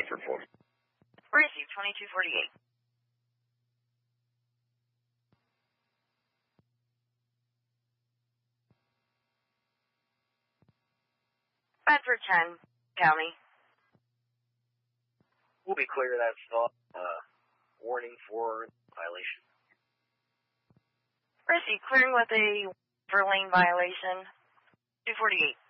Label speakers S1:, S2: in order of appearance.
S1: Bedford, Florida.
S2: Received 2248. Bedford 10, County.
S3: We'll be clear of that stop. Warning for violation.
S2: Received, clearing with a for lane violation. 248.